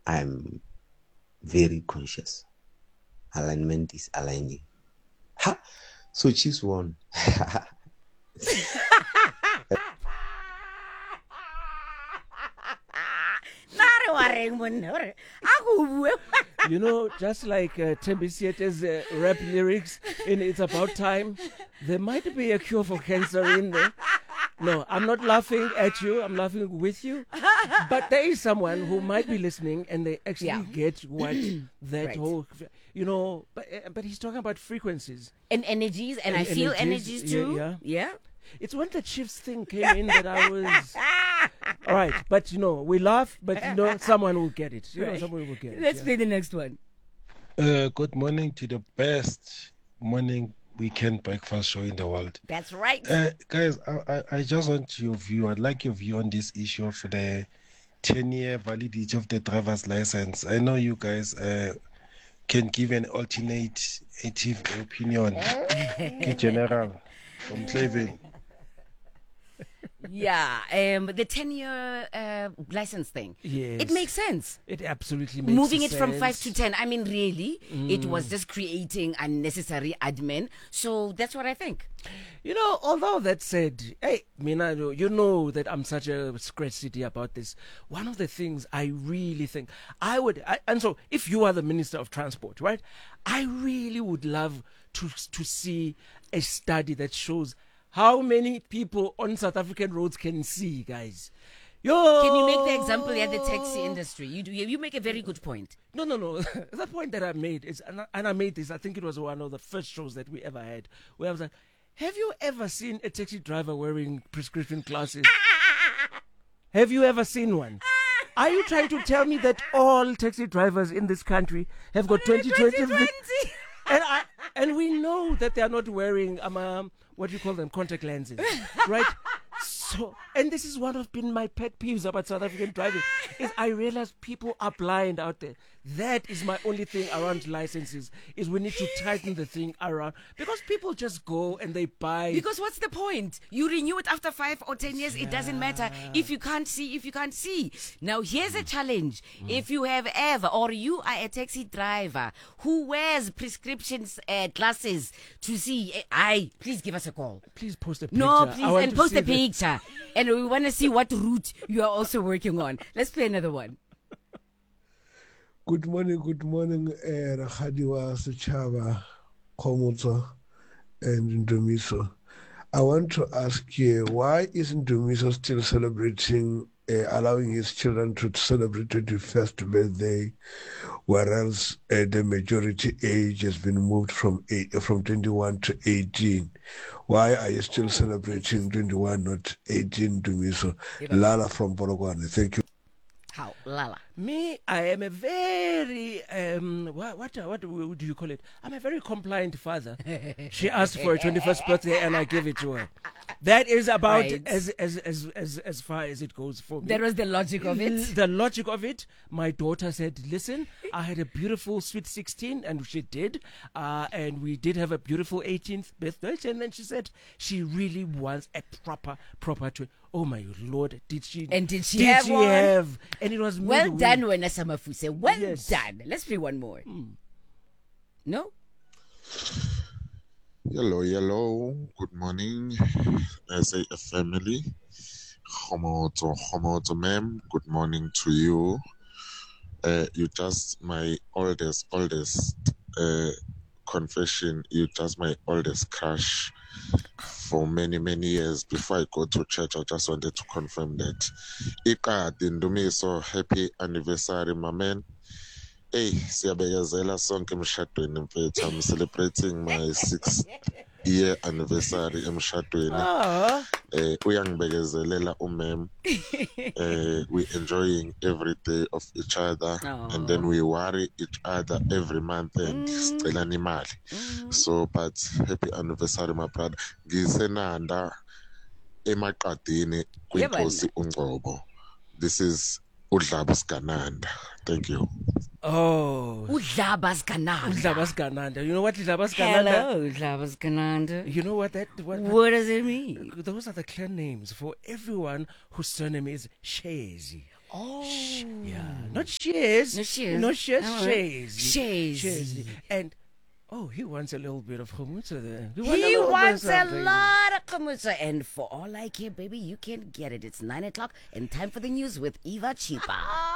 I'm very conscious. Alignment is aligning. Ha! So Chiefs won. You know, just like Thembi Siete's rap lyrics in It's About Time, there might be a cure for cancer in there. No, I'm not laughing at you. I'm laughing with you. But there is someone who might be listening and they actually get what that Right. whole, you know, but he's talking about frequencies. And energies, and I feel energies too. Yeah. It's when the Chiefs thing came in that I was... All right, but you know, we laugh, but you know, someone will get it. You know, Right. someone will get it. Let's play the next one. Good morning to the best morning weekend breakfast show in the world. That's right. Guys, I just want your view. I'd like your view on this issue of the 10-year validity of the driver's license. I know you guys can give an alternative opinion. General from Clavin. Yeah, the 10-year license thing. Yes. It makes sense. It absolutely makes Moving it sense. from 5 to 10. I mean, really, it was just creating unnecessary admin. So that's what I think. You know, although that said, hey, Mina, you know that I'm such a scratch city about this. One of the things I really think and so if you are the Minister of Transport, right, I really would love to see a study that shows how many people on South African roads can see, guys. Can you make the example at the taxi industry? You make a very good point. No. The point that I made is, and I made this, I think it was one of the first shows that we ever had, where I was like, have you ever seen a taxi driver wearing prescription glasses? Have you ever seen one? Are you trying to tell me that all taxi drivers in this country have got 20/20? And we know that they are not wearing what do you call them, contact lenses, right? So, and this is one of been my pet peeves about South African driving, is I realize people are blind out there. That is my only thing around licenses, is we need to tighten the thing around, because people just go and they buy. Because what's the point? You renew it after 5 or 10 years, it doesn't matter. If you can't see. Now, here's a challenge. If you have ever, or you are a taxi driver who wears prescription glasses to see, please give us a call. Please post a picture. No, please, I want and to post see a picture. And we want to see what route you are also working on. Let's play another one. Good morning, Rakhadi wa Setjhaba, Khomotso and Ndumiso. I want to ask you, why isn't Ndumiso still celebrating, allowing his children to celebrate 21st birthday, whereas the majority age has been moved from 21 to 18? Why are you still celebrating 21, not 18, Ndumiso? Lala from Polokwane. Thank you. How? Lala. Me, I am a very what do you call it? I'm a very compliant father. She asked for a 21st birthday and I gave it to her. That is about Right. as far as it goes for me. That was the logic of it. The logic of it. My daughter said, "Listen, I had a beautiful sweet 16, and she did, and we did have a beautiful 18th birthday." And then she said she really wants a proper 20. Oh my Lord, did she? And did she have one? And it was Well midweek. done, Wena Samafuse. Well Yes. done. Let's play one more. No? Hello. Good morning. As a family. Homoto, ma'am. Good morning to you. You just my oldest confession. You just my oldest crush for many years. Before I go to church, I just wanted to confirm that. Ika Dindumiso, happy anniversary, my man. Hey, siyabekezela sonke emshadweni mfethu. I'm celebrating my 6th-year anniversary emshadweni. Uyangibekezelela umem. We enjoying every day of each other, and then we worry each other every month and sicelana imali. So, but happy anniversary, my brother. Ngisenanda emaqadini kwinkosi uNgcobo. This is Udlaba Sgananda. Thank you. Oh, Udlaba Sgananda. You know what Udlaba Sgananda? Hello, Udlaba Sgananda. You know what What does it mean? Those are the clan names for everyone whose surname is Shezi. Oh. Yeah, not shares. No shares. No shares. Oh, Shares. shares. And he wants a little bit of humutsa there. He little wants bit of a something. lot of kombucha, and for all I care, baby, you can get it. It's 9 o'clock and time for the news with Eva Chipa.